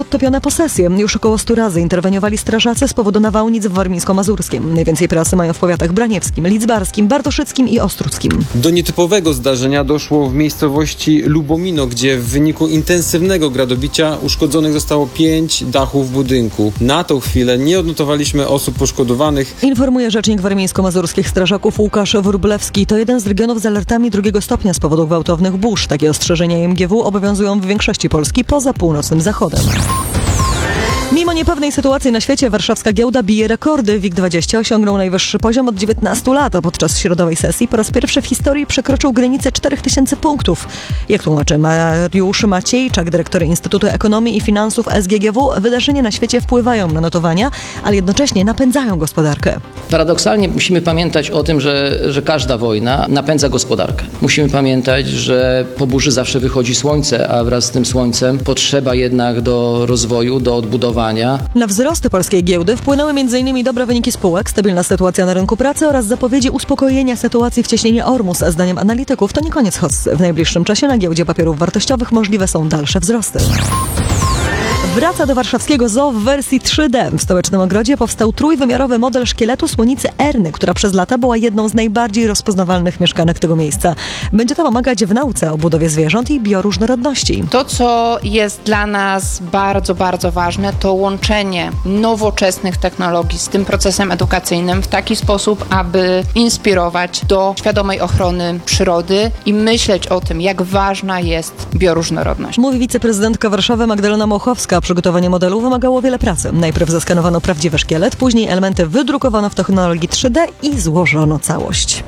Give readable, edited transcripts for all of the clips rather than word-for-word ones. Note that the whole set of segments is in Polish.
podtopione posesje. Już około 100 razy interweniowali strażacy z powodu nawałnic w warmińsko-mazurskim. Najwięcej prasy mają w powiatach braniewskim, lidzbarskim, bartoszyckim i ostruckim. Do nietypowego zdarzenia doszło w miejscowości Lubomino, gdzie w wyniku intensywnego gradobicia uszkodzonych zostało 5 dachów budynku. Na tą chwilę nie odnotowaliśmy osób poszkodowanych. Informuje rzecznik warmińsko-mazurskich strażaków Łukasz Wróblewski. To jeden z regionów z alertami 2 stopnia z powodu gwałtownych burz. Takie ostrzeżenia MGW obowiązują w większości Polski poza północnym zachodem. Mimo niepewnej sytuacji na świecie warszawska giełda bije rekordy. WIG20 osiągnął najwyższy poziom od 19 lat, a podczas środowej sesji po raz pierwszy w historii przekroczył granicę 4000 punktów. Jak tłumaczy Mariusz Maciejczak, dyrektor Instytutu Ekonomii i Finansów SGGW, wydarzenia na świecie wpływają na notowania, ale jednocześnie napędzają gospodarkę. Paradoksalnie musimy pamiętać o tym, że każda wojna napędza gospodarkę. Musimy pamiętać, że po burzy zawsze wychodzi słońce, a wraz z tym słońcem potrzeba jednak do rozwoju, do odbudowania. Na wzrosty polskiej giełdy wpłynęły m.in. dobre wyniki spółek, stabilna sytuacja na rynku pracy oraz zapowiedzi uspokojenia sytuacji w cieśnienie Ormus. A zdaniem analityków to nie koniec hossy. W najbliższym czasie na giełdzie papierów wartościowych możliwe są dalsze wzrosty. Wraca do warszawskiego zoo w wersji 3D. W stołecznym ogrodzie powstał trójwymiarowy model szkieletu słonicy Erny, która przez lata była jedną z najbardziej rozpoznawalnych mieszkanek tego miejsca. Będzie to pomagać w nauce o budowie zwierząt i bioróżnorodności. To, co jest dla nas bardzo, bardzo ważne, to łączenie nowoczesnych technologii z tym procesem edukacyjnym w taki sposób, aby inspirować do świadomej ochrony przyrody i myśleć o tym, jak ważna jest bioróżnorodność. Mówi wiceprezydentka Warszawy Magdalena Mochowska. Przygotowanie modelu wymagało wiele pracy. Najpierw zaskanowano prawdziwy szkielet, później elementy wydrukowano w technologii 3D i złożono całość.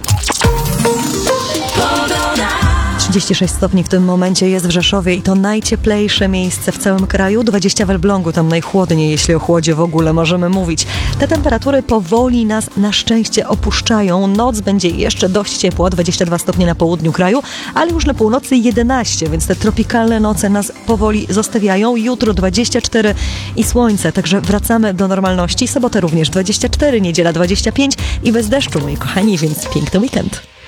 36 stopni w tym momencie jest w Rzeszowie i to najcieplejsze miejsce w całym kraju. 20 w Elblągu, tam najchłodniej, jeśli o chłodzie w ogóle możemy mówić. Te temperatury powoli nas na szczęście opuszczają. Noc będzie jeszcze dość ciepła, 22 stopnie na południu kraju, ale już na północy 11, więc te tropikalne noce nas powoli zostawiają. Jutro 24 i słońce, także wracamy do normalności. Sobotę również 24, niedziela 25 i bez deszczu, moi kochani, więc piękny weekend.